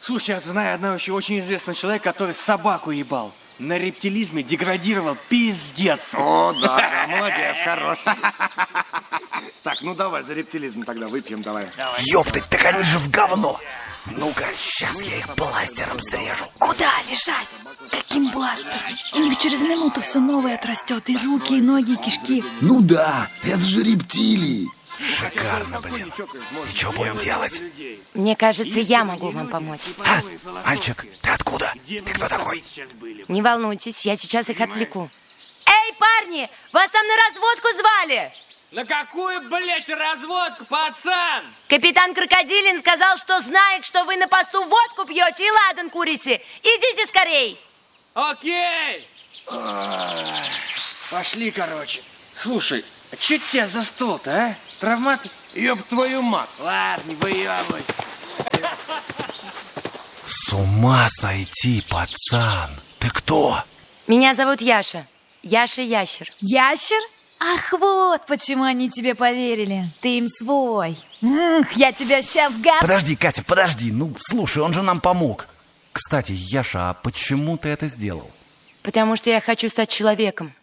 Слушай, я знаю одного еще очень известного человека, который собаку ебал. На рептилизме деградировал пиздец. О, да, молодец, хорош. Так, ну давай за рептилизм тогда выпьем, давай. Ёптать, так они же в говно. Ну-ка, сейчас я их бластером срежу. Куда лежать? Каким бластером? У них через минуту все новое отрастет. И руки, и ноги, и кишки. Ну да, это же рептилии. Шикарно, блин. И что будем делать? Мне кажется, я могу вам помочь. А? Мальчик, ты откуда? Ты кто такой? Не волнуйтесь, я сейчас их отвлеку. Эй, парни, вас там на разводку звали? На какую, блядь, разводку, пацан? Капитан Крокодилин сказал, что знает, что вы на посту водку пьете и ладан курите. Идите скорей. Окей. Пошли, короче. Слушай, а чё тебя за стол-то, а? Травмат? Ёб твою мать. Ладно, не выебывайся. С ума сойти, пацан. Ты кто? Меня зовут Яша. Яша Ящер. Ящер? Ах, вот почему они тебе поверили. Ты им свой. Я тебя сейчас Подожди, Катя, подожди. Ну, слушай, он же нам помог. Кстати, Яша, а почему ты это сделал? Потому что я хочу стать человеком.